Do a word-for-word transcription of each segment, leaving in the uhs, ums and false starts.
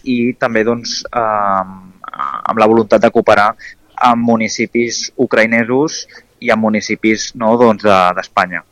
i també doncs, eh, amb la voluntat de cooperar amb municipis ucraïnesos i amb municipis no, doncs, d'Espanya.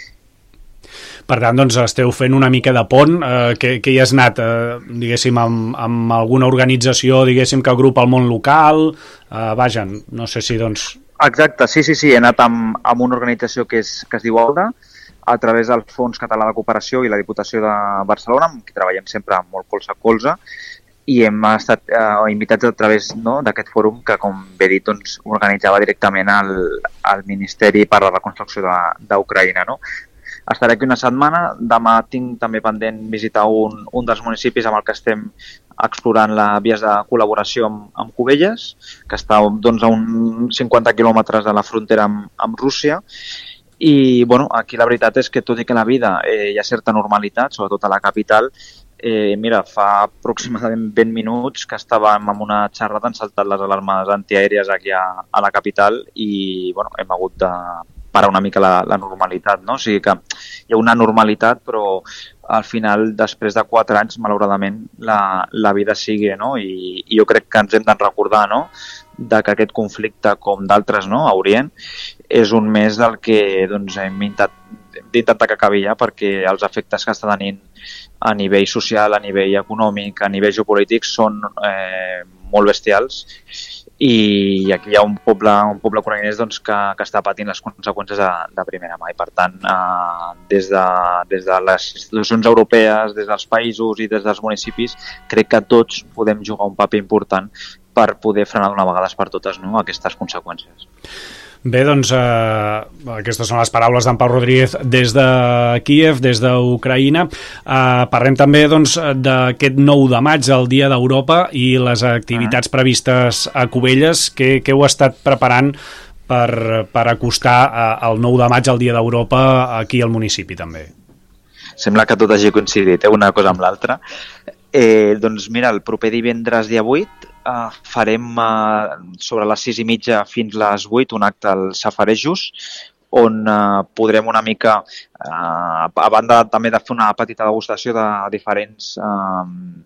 Per tant, doncs, esteu fent una mica de pont, eh, que, que hi has anat, eh, diguéssim, amb, amb alguna organització, diguéssim, que agrupa el món local, eh, vaja, no sé si, doncs... Exacte, sí, sí, sí, he anat amb, amb una organització que, és, que es diu AUDA, a través del Fons Català de Cooperació i la Diputació de Barcelona, amb qui treballem sempre molt colze a colze, i hem estat eh, invitats a través no, d'aquest fòrum que, com bé dit, doncs, organitzava directament el, el Ministeri per a la Reconstrucció d'Ucraïna. No? Estaré aquí una setmana, demà tinc també pendent visitar un, un dels municipis amb el que estem explorant les vies de col·laboració amb, amb Cubelles, que està doncs, a uns cinquanta quilòmetres de la frontera amb, amb Rússia. I bueno, aquí la veritat és que tot i que la vida eh, hi ha certa normalitat, sobretot a la capital, eh, mira, fa aproximadament vint minuts que estàvem en una xerrada, han saltat les alarmes antiaèries aquí a, a la capital i bueno, hem hagut de parar una mica la, la normalitat, no? O sigui que hi ha una normalitat, però al final, després de quatre anys, malauradament, la, la vida sigue, no? I, i jo crec que ens hem de recordar, no?, de que aquest conflicte, com d'altres, no?, a Orient, és un més del que doncs, hem d'intentar que acabi ja, perquè els efectes que està tenint a nivell social, a nivell econòmic, a nivell geopolític, són eh, molt bestials. I aquí hi ha un poble, un poble ucraïnès doncs, que, que està patint les conseqüències de, de primera mà. I per tant, eh, des, de, des de les institucions europees, des dels països i des dels municipis, crec que tots podem jugar un paper important per poder frenar d'una vegada per totes, no?, aquestes conseqüències. Bé, doncs, eh, aquestes són les paraules d'en Pau Rodríguez des de Kíev, des d'Ucraïna. Eh, parlem també doncs, d'aquest nou de maig, el Dia d'Europa, i les activitats previstes a Cubelles. Què, què heu estat preparant per, per acostar eh, el nou de maig, el Dia d'Europa, aquí al municipi també? Sembla que tot hagi coincidit, eh, una cosa amb l'altra. Eh, doncs mira, el proper divendres dia vuit Uh, farem uh, sobre les sis i mitja fins les vuit un acte als safarejos on uh, podrem una mica, uh, a banda també de fer una petita degustació de diferents uh,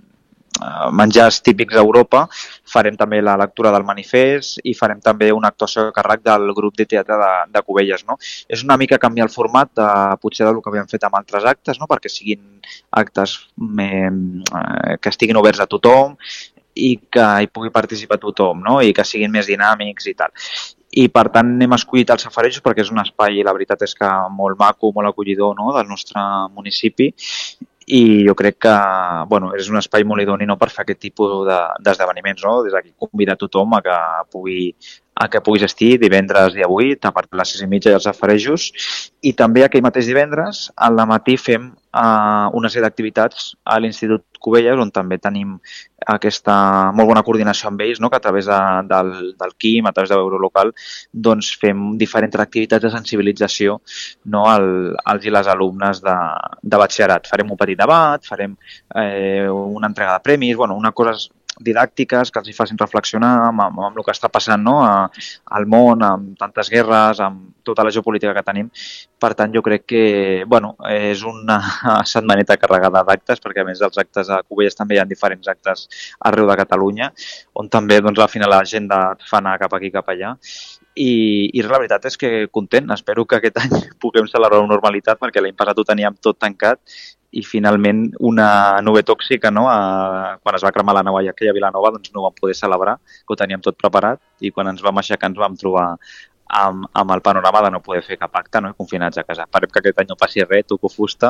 uh, menjars típics d'Europa, farem també la lectura del manifest i farem també una actuació a càrrec del grup de teatre de, de Cubelles. No? És una mica canviar el format de, potser del que havíem fet amb altres actes, no? Perquè siguin actes eh, que estiguin oberts a tothom i que hi pugui participar tothom, no? I que siguin més dinàmics i tal. I per tant hem escollit els safarejos perquè és un espai, la veritat és que molt maco, molt acollidor, no?, del nostre municipi, i jo crec que bueno, és un espai molt idoni, no?, per fer aquest tipus d'esdeveniments, no? Des d'aquí convidar tothom a que pugui a que puguis estir divendres dia vuit a partir de les sis i mitja i els safarejos, i també aquell mateix divendres al matí fem uh, una sèrie d'activitats a l'Institut Cubelles, on també tenim aquesta molt bona coordinació amb ells, no? Que a través de, del, del Quim, a través de l'Eurolocal, doncs fem diferents activitats de sensibilització, no? Al, als i les alumnes de, de batxillerat. Farem un petit debat, farem eh, una entrega de premis, bueno, una cosa didàctiques que els hi facin reflexionar amb, amb, amb el que està passant, no? a, al món, amb tantes guerres, amb tota la geopolítica que tenim. Per tant, jo crec que bueno, és una setmaneta carregada d'actes, perquè a més dels actes a Cubelles també hi ha diferents actes arreu de Catalunya, on també doncs, al final la gent et fa anar cap aquí, cap allà. I, i la veritat és que content, espero que aquest any puguem celebrar amb normalitat, perquè l'any passat ho teníem tot tancat i finalment una nube tòxica, no? A, quan es va cremar la nau aquella a Vilanova, doncs no ho vam poder celebrar, que ho teníem tot preparat, i quan ens vam aixecar ens vam trobar amb, amb el panorama de no poder fer cap acte, no? I confinats a casa. Esperem que aquest any no passi res, toco fusta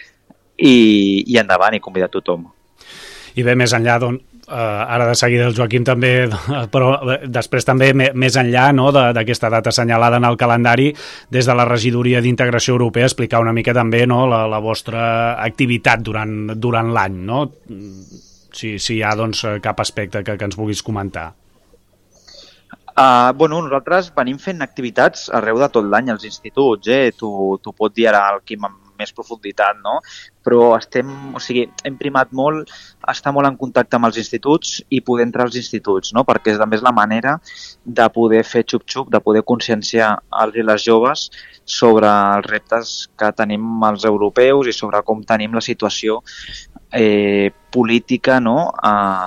i, i endavant i convidar tothom. I bé, més enllà, doncs, eh, ara de seguida el Joaquim també, però després també més enllà, no, d'aquesta data assenyalada en el calendari, des de la Regidoria d'Integració Europea, explicar una mica també, no, la, la vostra activitat durant, durant l'any, no? Si, si hi ha doncs, cap aspecte que, que ens vulguis comentar. Uh, bueno, nosaltres venim fent activitats arreu de tot l'any als instituts, eh? T'ho pot dir ara el Quim amb més profunditat, no? Però estem, o sigui, hem primat molt estar molt en contacte amb els instituts i poder entrar als instituts, no? Perquè és també és la manera de poder fer xup-xup, de poder conscienciar els i les joves sobre els reptes que tenim els europeus i sobre com tenim la situació eh, política, no? Uh,